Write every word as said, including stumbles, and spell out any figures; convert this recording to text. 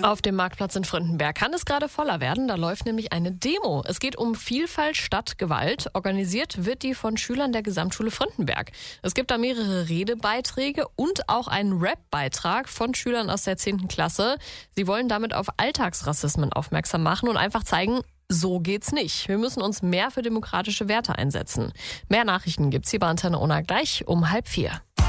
Auf dem Marktplatz in Fröndenberg kann es gerade voller werden. Da läuft nämlich eine Demo. Es geht um Vielfalt statt Gewalt. Organisiert wird die von Schülern der Gesamtschule Fröndenberg. Es gibt da mehrere Redebeiträge und auch einen Rap-Beitrag von Schülern aus der zehnten Klasse. Sie wollen damit auf Alltagsrassismen aufmerksam machen und einfach zeigen, so geht's nicht. Wir müssen uns mehr für demokratische Werte einsetzen. Mehr Nachrichten gibt's hier bei Antenne Unna gleich um halb vier.